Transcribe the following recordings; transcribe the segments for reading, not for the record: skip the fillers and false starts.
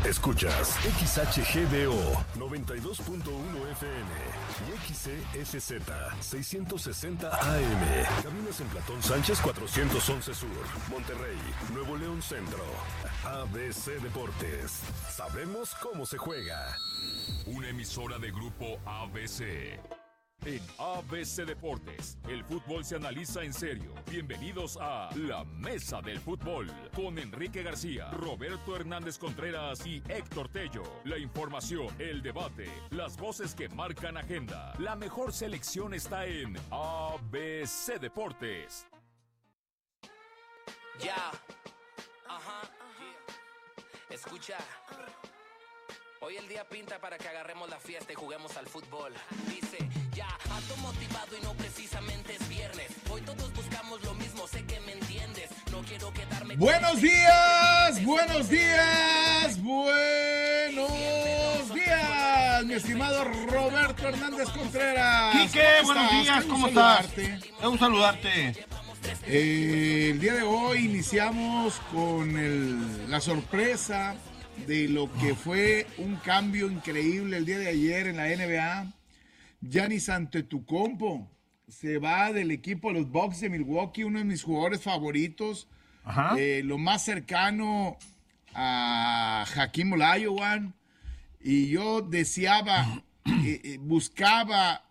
Escuchas XHGDO 92.1 FM y XCSZ 660 AM. Caminos en Platón Sánchez 411 Sur, Monterrey, Nuevo León Centro. ABC Deportes. Sabemos cómo se juega. Una emisora de Grupo ABC. En ABC Deportes, el fútbol se analiza en serio. Bienvenidos a La Mesa del Fútbol, con Enrique García, Roberto Hernández Contreras y Héctor Tello. La información, el debate, las voces que marcan agenda. La mejor selección está en ABC Deportes. Ya, ajá, escucha. Hoy el día pinta para que agarremos la fiesta y juguemos al fútbol. Dice, ya, ando motivado y no precisamente es viernes. Hoy todos buscamos lo mismo, sé que me entiendes. No quiero quedarme... Buenos días, buenos días, buenos días, mi estimado Roberto Hernández Contreras. Quique, buenos días, ¿cómo estás? Debo saludarte. El día de hoy iniciamos con la sorpresa de lo que fue un cambio increíble el día de ayer en la NBA. Giannis Antetokounmpo se va del equipo de los Bucks de Milwaukee, uno de mis jugadores favoritos. Lo más cercano a Hakeem Olajuwon. Y yo deseaba, buscaba,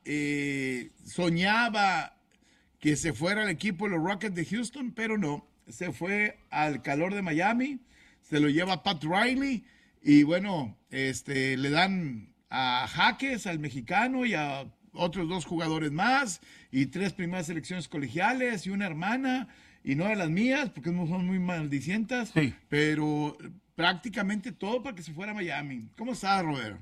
soñaba que se fuera al equipo de los Rockets de Houston, pero no. Se fue al calor de Miami. Se lo lleva Pat Riley y bueno, le dan a Jaques, al mexicano y a otros 2 jugadores más y 3 primeras selecciones colegiales y una hermana y no de las mías porque no son muy maldicientas, sí. Pero prácticamente todo para que se fuera a Miami. ¿Cómo estás, Robert?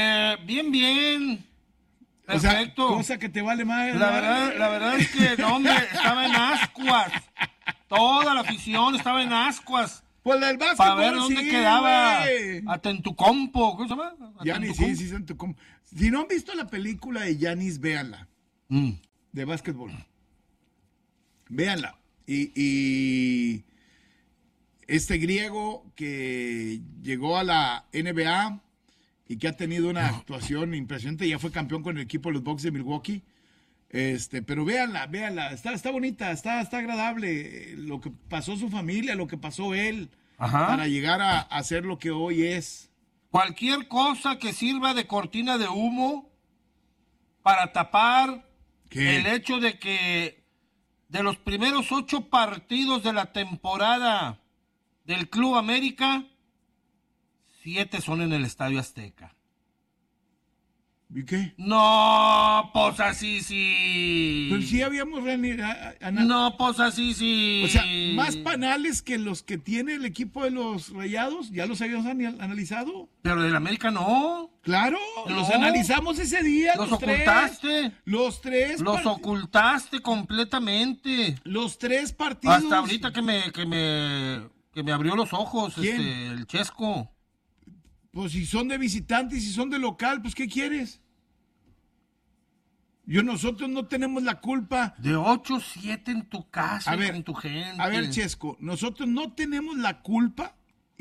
Bien. Perfecto. O sea, cosa que te vale más. La verdad es que no, hombre, estaba en ascuas. Toda la afición estaba en ascuas. Pues el básquetbol, para ver dónde sí, quedaba wey. Antetokounmpo, ¿cómo se llama? Giannis, sí, Antetokounmpo. Si no han visto la película de Giannis, véanla. De básquetbol. Véanla. Y este griego que llegó a la NBA y que ha tenido una actuación impresionante, ya fue campeón con el equipo de los Bucks de Milwaukee. Pero véanla, está bonita, está agradable lo que pasó su familia, lo que pasó él, para llegar a ser lo que hoy es. Cualquier cosa que sirva de cortina de humo para tapar el hecho de que de los primeros 8 partidos de la temporada del Club América, 7 son en el Estadio Azteca. ¿Y qué? No, pues así sí. Pero sí habíamos... No, pues así sí. O sea, más panales que los que tiene el equipo de los Rayados, ¿ya los habíamos analizado? Pero del América no. Claro, no. Los analizamos ese día. Los ocultaste. Los 3. Los ocultaste completamente. Los 3 partidos. Hasta ahorita que me abrió los ojos. ¿Quién? El Chesco. Pues si son de visitante y si son de local, pues ¿qué quieres? Nosotros no tenemos la culpa. De 8-7 en tu casa, en tu gente. A ver, Chesco, nosotros no tenemos la culpa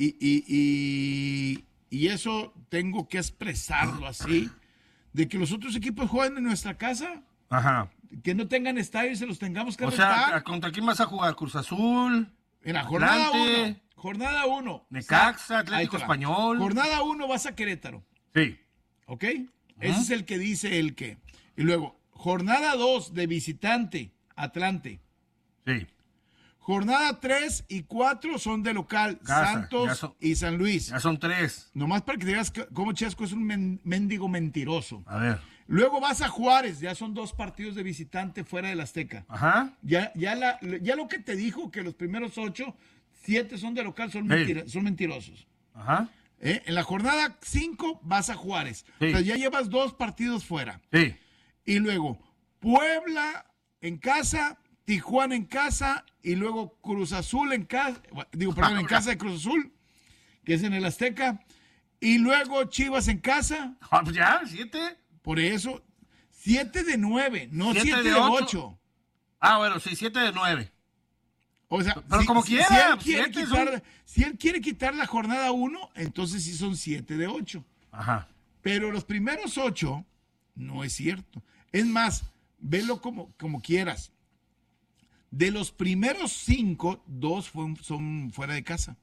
y eso tengo que expresarlo así, de que los otros equipos jueguen en nuestra casa. Ajá. Que no tengan estadio y se los tengamos que rentar. O sea, ¿contra quién vas a jugar? ¿Cruz Azul? En la jornada 1. Jornada 1. Necaxa, Atlético Español. Jornada 1 vas a Querétaro. Sí. ¿Ok? Ese es el que dice el que. Y luego, jornada 2 de visitante, Atlante. Sí. Jornada 3 y 4 son de local, Santos y San Luis. Ya son 3. Nomás para que te digas cómo Chesco es un mendigo mentiroso. A ver. Luego vas a Juárez, ya son 2 partidos de visitante fuera del Azteca. Ajá. Ya lo que te dijo, que los primeros 8, 7 son de local, son mentirosos. Ajá. En la jornada 5 vas a Juárez. Sí. O sea, ya llevas 2 partidos fuera. Sí. Y luego Puebla en casa, Tijuana en casa y luego Cruz Azul en casa, en casa de Cruz Azul, que es en el Azteca. Y luego Chivas en casa. ¿Ya? ¿7? Por eso, 7 de 9, no 7 de 8. Ah, bueno, sí, 7 de 9. O sea, pero como quiera. Si él quiere quitar la jornada 1, entonces sí son 7 de 8. Ajá. Pero los primeros 8 no es cierto. Es más, velo como quieras. De los primeros 5, 2 son fuera de casa.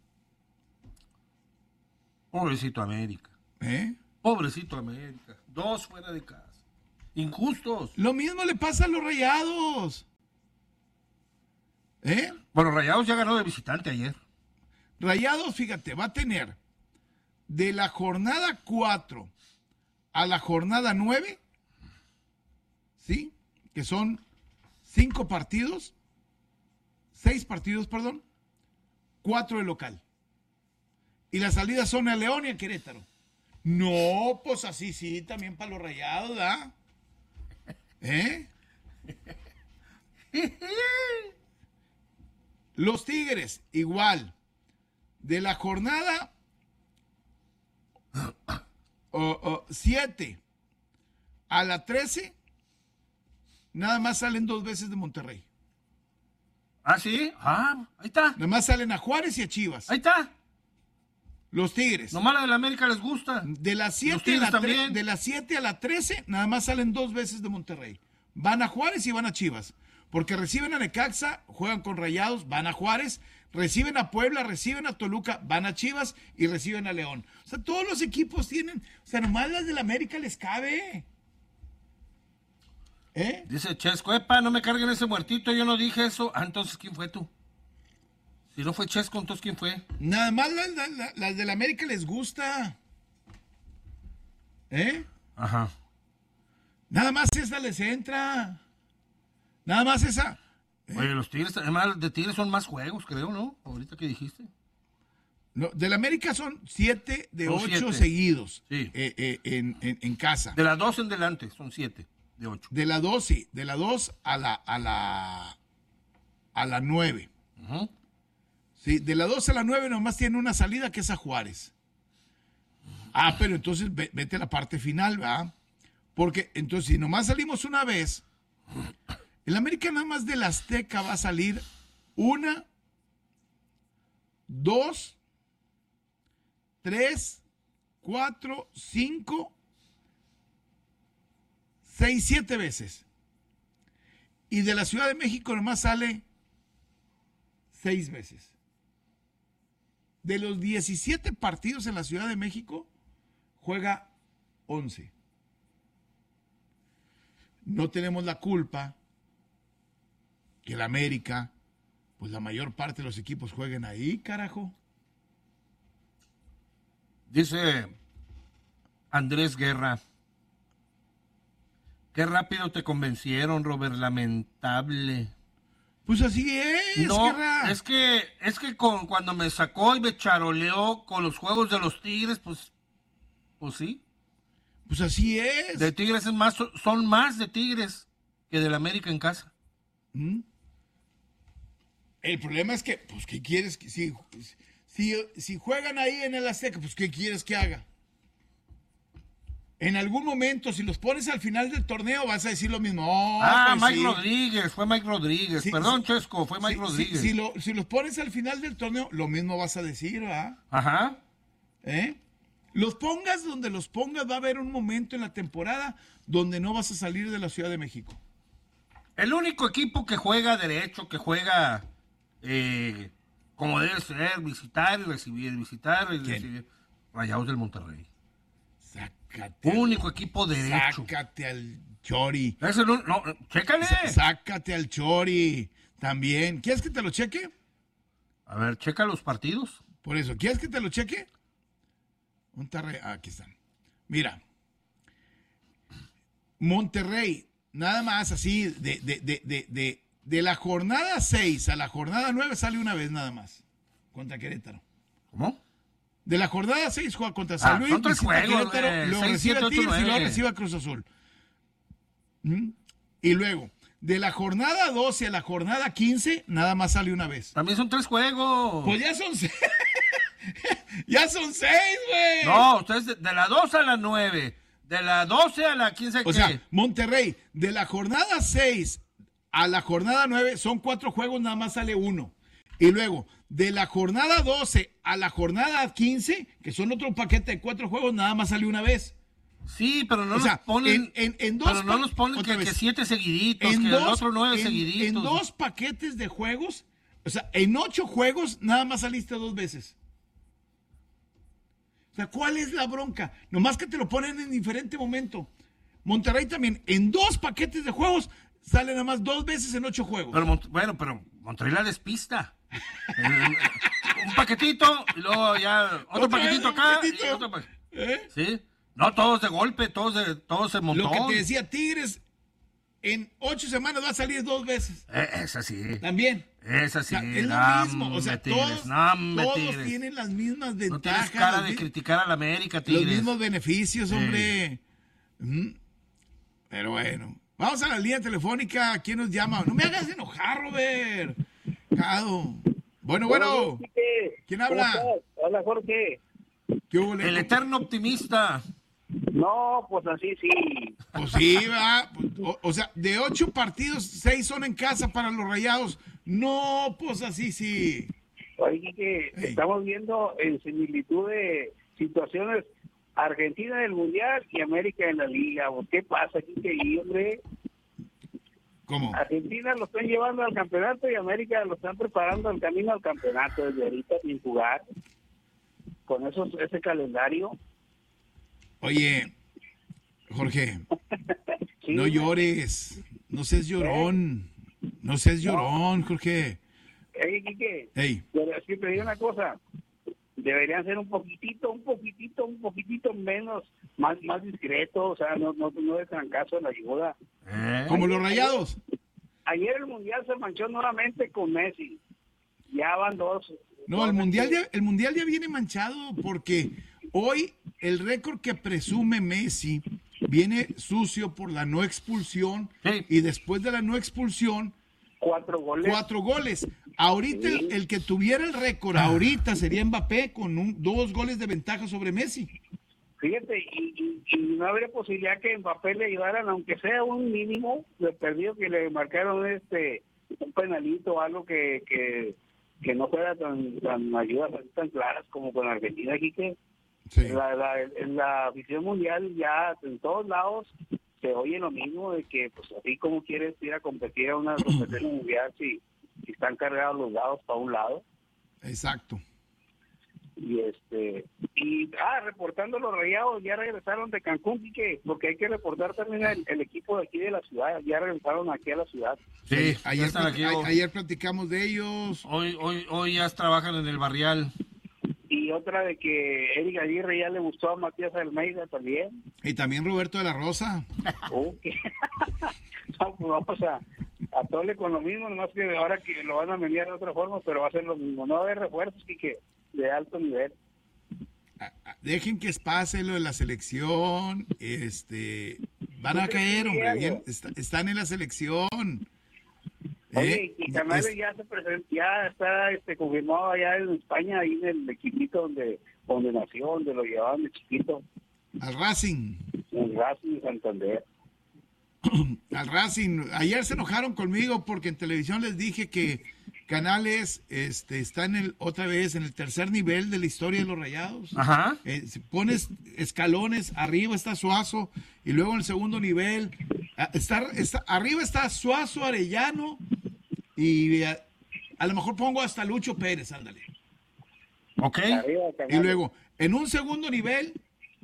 Pobrecito América. Pobrecito América. 2 fuera de casa. Injustos. Lo mismo le pasa a los Rayados. Bueno, Rayados ya ganó de visitante ayer. Rayados, fíjate, va a tener de la jornada 4 a la jornada 9, ¿sí? Que son 6 partidos, 4 de local. Y las salidas son a León y a Querétaro. No, pues así sí, también para los Rayados, ¿verdad? Los Tigres, igual. De la jornada 7 a la 13, nada más salen 2 veces de Monterrey. ¿Ah, sí? Ah, ahí está. Nada más salen a Juárez y a Chivas. Ahí está. Los Tigres. Nomás la de la América les gusta. De las 7 a la 13, nada más salen 2 veces de Monterrey. Van a Juárez y van a Chivas. Porque reciben a Necaxa, juegan con Rayados, van a Juárez, reciben a Puebla, reciben a Toluca, van a Chivas y reciben a León. O sea, todos los equipos tienen, o sea, nomás las de la América les cabe. Dice Chesco, no me carguen ese muertito, yo no dije eso. Ah, entonces, ¿quién fue tú? Si no fue Chesco, entonces, ¿quién fue? Nada más las de la América les gusta. Ajá. Nada más esa les entra. Nada más esa. Oye, los Tigres, además de Tigres son más juegos, creo, ¿no? Ahorita que dijiste. No, de la América son 7 de 8 seguidos. Sí. En casa. De las 2 en delante, son 7 de 8. De la 2, sí. De la 2 a la 9. Uh-huh. Sí, de la 2 a la 9 nomás tiene una salida que es a Juárez. Ah, pero entonces vete a la parte final, ¿verdad? Porque entonces si nomás salimos una vez, el América nada más del Azteca va a salir 1, 2, 3, 4, 5, 6, 7 veces. Y de la Ciudad de México nomás sale 6 veces. De los 17 partidos en la Ciudad de México, juega 11. No tenemos la culpa que el América, pues la mayor parte de los equipos jueguen ahí, carajo. Dice Andrés Guerra, qué rápido te convencieron, Robert, lamentable. Pues así es, no, Guerra. es que cuando me sacó y me charoleó con los juegos de los Tigres, pues sí. Pues así es. De Tigres son más de Tigres que del América en casa. El problema es que, pues, ¿qué quieres? Si juegan ahí en el Azteca, pues, ¿qué quieres que haga? En algún momento, si los pones al final del torneo, vas a decir lo mismo. Pues Mike sí. Rodríguez, fue Mike Rodríguez. Perdón, Chesco, fue Mike Rodríguez. Si los pones al final del torneo, lo mismo vas a decir, ¿verdad? Ajá. Los pongas donde los pongas, va a haber un momento en la temporada donde no vas a salir de la Ciudad de México. El único equipo que juega derecho, que juega como debe ser, visitar y recibir, Rayados del Monterrey. Único equipo derecho. Sácate al Chori. No, chécale. Sácate al Chori también. ¿Quieres que te lo cheque? A ver, checa los partidos. Por eso, ¿quieres que te lo cheque? Aquí están. Mira. Monterrey, nada más así, de la jornada 6 a la jornada 9 sale una vez nada más. Contra Querétaro. ¿Cómo? De la jornada 6 juega contra San Luis, son 3 juegos, Querétaro, luego 6, recibe 7, a Tigres 8, y luego recibe a Cruz Azul. Y luego, de la jornada 12 a la jornada 15, nada más sale una vez. También son 3 juegos. Pues ya son 6. Ya son 6, güey. No, ustedes de la 12 a la 9, de la 12 a la 15. O sea, Monterrey, de la jornada 6 a la jornada 9 son 4 juegos, nada más sale uno. Y luego, de la jornada 12 a la jornada 15, que son otro paquete de 4 juegos, nada más salió una vez. Sí, pero no O nos sea, ponen, en dos pero no nos ponen otra que vez. 7 seguiditos, que el otro 9 seguiditos. En 2 paquetes de juegos, o sea, en 8 juegos, nada más saliste 2 veces. O sea, ¿cuál es la bronca? Nomás que te lo ponen en diferente momento. Monterrey también, en 2 paquetes de juegos, sale nada más 2 veces en 8 juegos. Pero Monterrey la despista. Un paquetito, y luego ya otro paquetito acá. Y otro ¿sí? No, todos de golpe, todos se montón. Lo que te decía, Tigres, en 8 semanas va a salir 2 veces. Esa sí. También. Esa sí. O sea, es lo mismo. O sea, Tigres, todos tienen las mismas ventajas. No tienes cara de criticar a la América, Tigres. Los mismos beneficios, hombre. Pero bueno. Vamos a la línea telefónica. ¿Quién nos llama? No me hagas enojar, Robert. Cado. Bueno. ¿Quién habla? Hola, Jorge. ¿Qué hubo, El eterno optimista. No, pues así sí. Pues sí, va. O sea, de 8 partidos, 6 son en casa para los Rayados. No, pues así sí. Oye, que estamos viendo en similitud de situaciones Argentina en el Mundial y América en la Liga. ¿Qué pasa aquí, hombre? ¿Cómo? Argentina lo están llevando al campeonato y América lo están preparando al camino al campeonato desde ahorita sin jugar. Con ese calendario. Oye, Jorge, Sí, no llores, no seas llorón, Jorge. Oye, Quique, Ey. pero es que te digo una cosa, deberían ser un poquitito menos, más discreto, o sea, no de trancazo en la ayuda. Como los Rayados. Ayer el Mundial se manchó nuevamente con Messi, ya van 2. No, el mundial ya viene manchado porque hoy el récord que presume Messi viene sucio por la no expulsión y después de la no expulsión 4 goles. 4 goles. Ahorita Sí. el que tuviera el récord ahorita sería Mbappé con 2 goles de ventaja sobre Messi. Fíjate, y no habría posibilidad que Mbappé le ayudaran, aunque sea un mínimo de perdido, que le marcaron un penalito o algo que no fuera tan ayudas tan claras como con Argentina aquí que Sí. en la afición mundial ya en todos lados se oye lo mismo de que pues así como quieres ir a competir a una competencia mundial si están cargados los dados para un lado. Exacto. Y reportando los Rayados, ya regresaron de Cancún, Quique, porque hay que reportar también el equipo de aquí de la ciudad, ya regresaron aquí a la ciudad. Sí, Ayer, están aquí. ayer platicamos de ellos. Hoy ya trabajan en el barrial. Y otra de que Eric Aguirre ya le gustó a Matías Almeida también. Y también Roberto de la Rosa. Okay. No, pues vamos a tole con lo mismo, nomás que ahora que lo van a mediar de otra forma, pero va a ser lo mismo. No va a haber refuerzos, Quique, de alto nivel. Dejen que pase lo de la selección. Van a caer, hombre. Bien, están en la selección. Oye, y Canales ya se presentó, ya está confirmado allá en España, ahí en el equipito donde nació, donde lo llevaban de chiquito. Al Racing. En Racing Santander. Al Racing. Ayer se enojaron conmigo porque en televisión les dije que Canales está otra vez en el tercer nivel de la historia de los Rayados. Ajá. Si pones escalones, arriba está Suazo y luego en el segundo nivel arriba está Suazo, Arellano y a lo mejor pongo hasta Lucho Pérez, ándale. Ok. Arriba, Y luego en un segundo nivel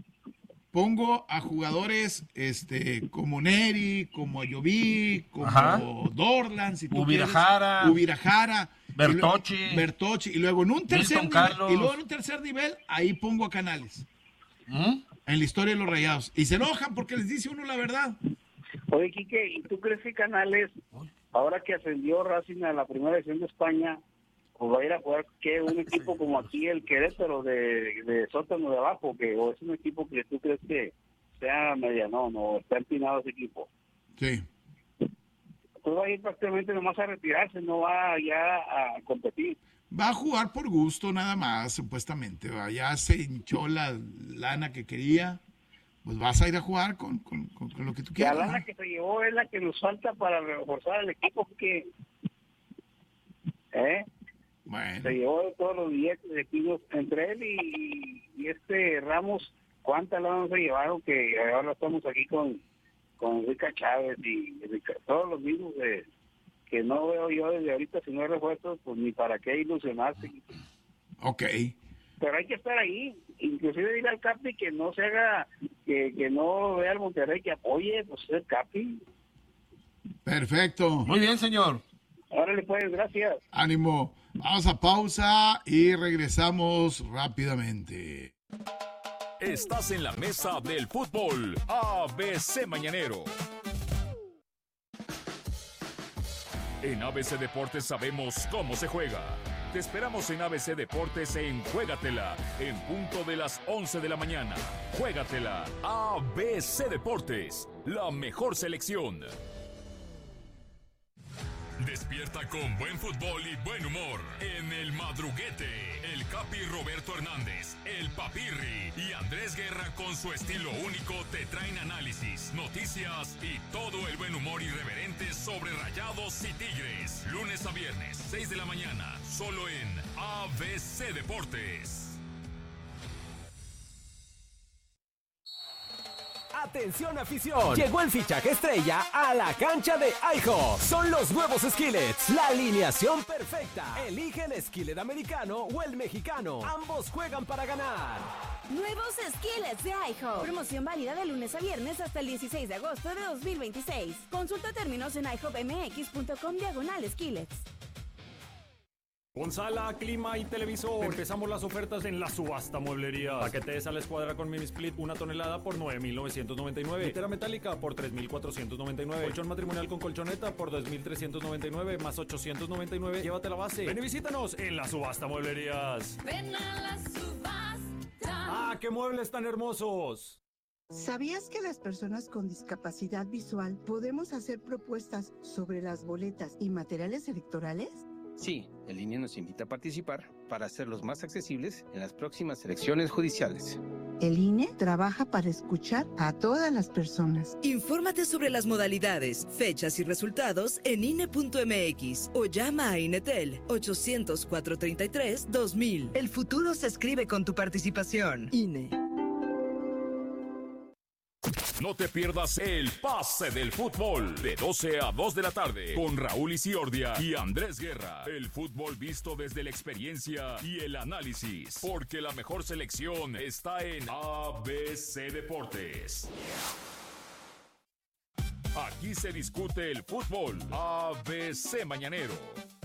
pongo a jugadores como Neri, como Ayoví, como Ajá. Dorlan, si tú Ubirajara. quieres, Ubirajara, Bertocci. y luego en un tercer Milton nivel, Carlos. y luego en un tercer nivel ahí pongo a Canales ¿Mm? en la historia de los Rayados y se enojan porque les dice uno la verdad. Oye, Quique, ¿y tú crees que Canales, ahora que ascendió Racing a la primera división de España, pues va a ir a jugar que un equipo como aquí el Querétaro de sótano de abajo, o es un equipo que tú crees que sea mediano, no está empinado ese equipo? Sí. Pues va a ir prácticamente nomás a retirarse, no va ya a competir. Va a jugar por gusto nada más, supuestamente. Ya se hinchó la lana que quería. Pues vas a ir a jugar con lo que tú La quieras. lana que se llevó es la que nos falta para reforzar el equipo, que Bueno. Se llevó todos los billetes de kilos entre él y Ramos. ¿Cuántas la vamos a llevar? Que ahora estamos aquí con Rica Chávez y todos los mismos que no veo yo desde ahorita. Si no hay refuerzos, pues ni para qué ilusionarse. Ok. Pero hay que estar ahí, inclusive dile al Capi que no se haga, que no vea al Monterrey, que apoye, pues el Capi. Perfecto. Muy bien, señor. Órale pues, gracias. Ánimo. Vamos a pausa y regresamos rápidamente. Estás en la mesa del fútbol ABC Mañanero. En ABC Deportes sabemos cómo se juega. Te esperamos en ABC Deportes en Juégatela, en punto de las 11 de la mañana. Juégatela, ABC Deportes, la mejor selección. Despierta con buen fútbol y buen humor en El Madruguete. El Capi Roberto Hernández, el Papirri y Andrés Guerra con su estilo único te traen análisis, noticias y todo el buen humor irreverente sobre Rayados y Tigres. Lunes a viernes, 6 de la mañana, solo en ABC Deportes. Atención afición, llegó el fichaje estrella a la cancha de IHOP. Son los nuevos Skillets, la alineación perfecta. Elige el skillet americano o el mexicano. Ambos juegan para ganar. Nuevos Skillets de IHOP. Promoción válida de lunes a viernes hasta el 16 de agosto de 2026. Consulta términos en ihopmx.com/skillets. Con sala, clima y televisor. Empezamos las ofertas en la subasta mueblería. Paquete de sala escuadra con mini split 1 tonelada por 9,999. Litera metálica por 3,499. Colchón matrimonial con colchoneta por 2,399 más 899. Llévate la base. Ven y visítanos en la subasta mueblerías. Ven a la subasta. ¡Ah, qué muebles tan hermosos! ¿Sabías que las personas con discapacidad visual podemos hacer propuestas sobre las boletas y materiales electorales? Sí, el INE nos invita a participar para hacerlos más accesibles en las próximas elecciones judiciales. El INE trabaja para escuchar a todas las personas. Infórmate sobre las modalidades, fechas y resultados en INE.mx o llama a INETEL 800-433-2000. El futuro se escribe con tu participación. INE. No te pierdas el pase del fútbol de 12 a 2 de la tarde con Raúl Isiordia y Andrés Guerra. El fútbol visto desde la experiencia y el análisis, porque la mejor selección está en ABC Deportes. Aquí se discute el fútbol. ABC Mañanero.